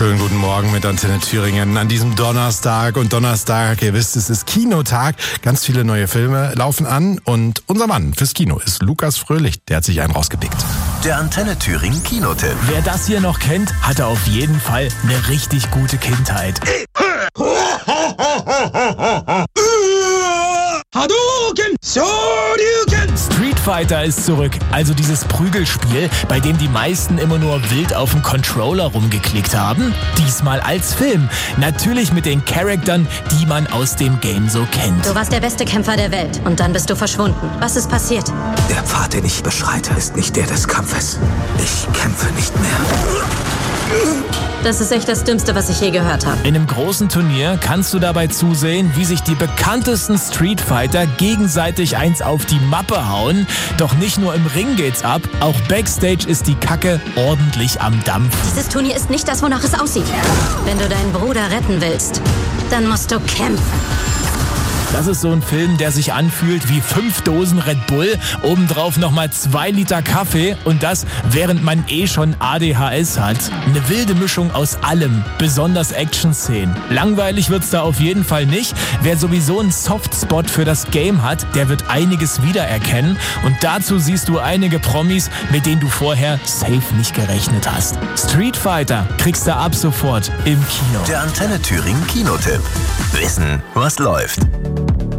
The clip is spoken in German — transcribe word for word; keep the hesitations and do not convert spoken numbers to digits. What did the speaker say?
Schönen guten Morgen mit Antenne Thüringen an diesem Donnerstag. Und Donnerstag, ihr wisst, es ist Kinotag. Ganz viele neue Filme laufen an. Und unser Mann fürs Kino ist Lukas Fröhlich. Der hat sich einen rausgepickt. Der Antenne Thüringen Kinotipp. Wer das hier noch kennt, hatte auf jeden Fall eine richtig gute Kindheit. Hadouken! Shoryuken! Street Fighter ist zurück, also dieses Prügelspiel, bei dem die meisten immer nur wild auf dem Controller rumgeklickt haben. Diesmal als Film. Natürlich mit den Charaktern, die man aus dem Game so kennt. Du warst der beste Kämpfer der Welt und dann bist du verschwunden. Was ist passiert? Der Pfad, den ich beschreite, ist nicht der des Kampfes. Ich kämpfe nicht mehr. Das ist echt das Dümmste, was ich je gehört habe. In einem großen Turnier kannst du dabei zusehen, wie sich die bekanntesten Street Fighter gegenseitig eins auf die Mappe hauen. Doch nicht nur im Ring geht's ab, auch Backstage ist die Kacke ordentlich am Dampf. Dieses Turnier ist nicht das, wonach es aussieht. Wenn du deinen Bruder retten willst, dann musst du kämpfen. Das ist so ein Film, der sich anfühlt wie fünf Dosen Red Bull, obendrauf nochmal zwei Liter Kaffee und das, während man eh schon A D H S hat. Eine wilde Mischung aus allem, besonders Action-Szenen. Langweilig wird's da auf jeden Fall nicht. Wer sowieso einen Softspot für das Game hat, der wird einiges wiedererkennen. Und dazu siehst du einige Promis, mit denen du vorher safe nicht gerechnet hast. Street Fighter kriegst du ab sofort im Kino. Der Antenne Thüringen Kinotipp. Wissen, was läuft.